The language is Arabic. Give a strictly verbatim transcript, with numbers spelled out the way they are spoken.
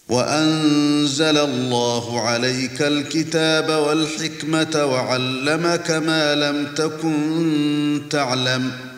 وأنزل الله عليك الكتاب والحكمة وعلمك ما لم تكن تعلم